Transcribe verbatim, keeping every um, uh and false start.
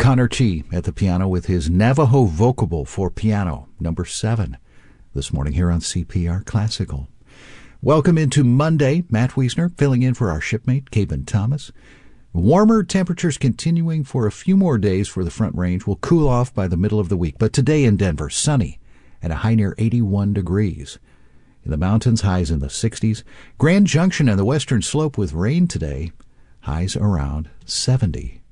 Connor T. at the piano with his Navajo Vocable for piano, number seven, this morning here on C P R Classical. Welcome into Monday. Matt Wiesner filling in for our shipmate, Caben Thomas. Warmer temperatures continuing for a few more days for the Front Range. Will cool off by the middle of the week. But today in Denver, sunny and a high near eighty-one degrees. In the mountains, highs in the sixties. Grand Junction and the western slope with rain today, highs around seventy.